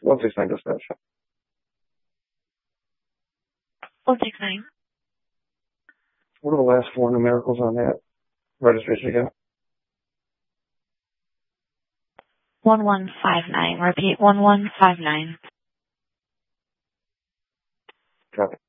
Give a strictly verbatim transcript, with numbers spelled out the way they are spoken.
one six nine dispatch. one six nine. What are the last four numericals on that registration again? one one five nine. Repeat, one one five nine. Copy.